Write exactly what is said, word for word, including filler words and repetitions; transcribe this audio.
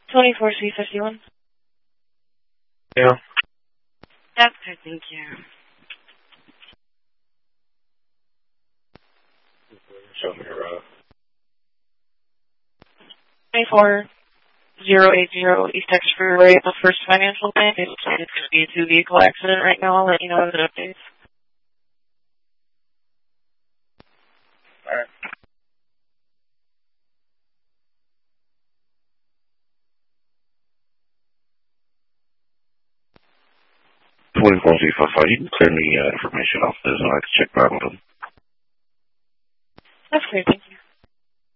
twenty-four C fifty-one. Yeah. That's good, thank you. Show me your route. twenty-four zero eight zero East Texas Freeway, the First Financial Bank. It's going to be a two-vehicle accident right now. I'll let you know as it updates. All right. twenty-four Z fifty-five, you can clear me uh, information off this and I can check back with them. That's great, thank you.